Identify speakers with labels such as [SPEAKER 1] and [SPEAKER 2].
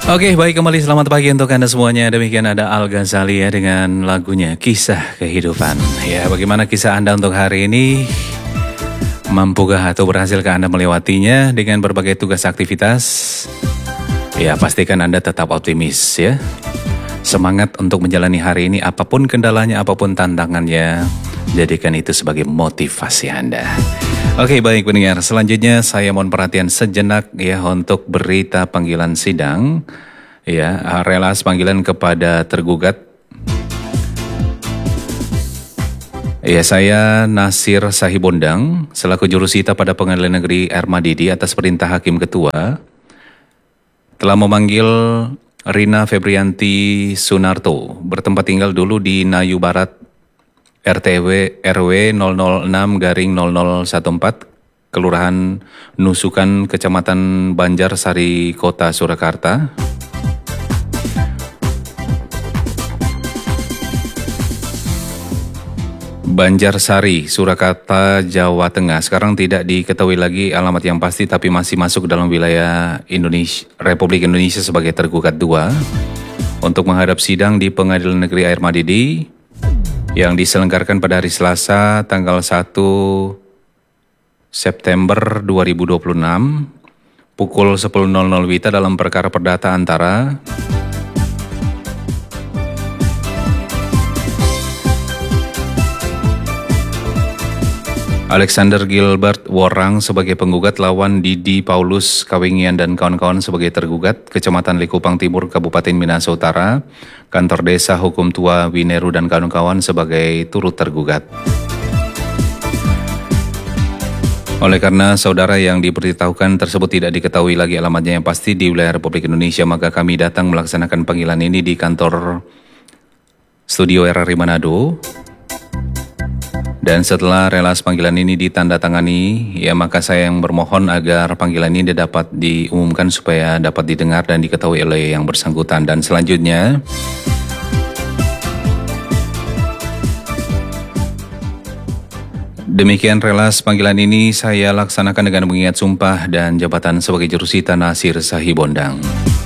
[SPEAKER 1] Oke, baik, kembali selamat pagi untuk Anda semuanya. Demikian ada Al Ghazali ya dengan lagunya Kisah Kehidupan. Ya, bagaimana kisah Anda untuk hari ini? Mampukah atau berhasilkah Anda melewatinya dengan berbagai tugas aktivitas? Ya, pastikan Anda tetap optimis ya. Semangat untuk menjalani hari ini apapun kendalanya, apapun tantangannya. Jadikan itu sebagai motivasi Anda. Oke, baik pendengar, selanjutnya saya mohon perhatian sejenak ya untuk berita panggilan sidang. Ya, relas panggilan kepada tergugat. Ya, saya Nasir Sahibondang selaku jurusita pada Pengadilan Negeri R. Madidi atas perintah Hakim Ketua telah memanggil Rina Febrianti Sunarto bertempat tinggal dulu di Nayu Barat RTW RW 006/0014 Kelurahan Nusukan Kecamatan Banjarsari Kota Surakarta. Banjarsari, Surakarta, Jawa Tengah. Sekarang tidak diketahui lagi alamat yang pasti tapi masih masuk dalam wilayah Republik Indonesia sebagai tergugat 2 untuk menghadap sidang di Pengadilan Negeri Air Madidi yang diselenggarakan pada hari Selasa tanggal 1 September 2026 pukul 10.00 WITA dalam perkara perdata antara Alexander Gilbert Worang sebagai penggugat lawan Didi Paulus Kawingian dan kawan-kawan sebagai tergugat, Kecamatan Likupang Timur, Kabupaten Minahasa Utara, Kantor Desa Hukum Tua Wineru dan kawan-kawan sebagai turut tergugat. Oleh karena saudara yang diberitahukan tersebut tidak diketahui lagi alamatnya yang pasti di wilayah Republik Indonesia, maka kami datang melaksanakan panggilan ini di kantor Studio RRI Manado. Dan setelah relas panggilan ini ditandatangani, ya maka saya yang bermohon agar panggilan ini dapat diumumkan supaya dapat didengar dan diketahui oleh yang bersangkutan. Dan selanjutnya, demikian relas panggilan ini saya laksanakan dengan mengingat sumpah dan jabatan sebagai jurusita Nasir Sahibondang.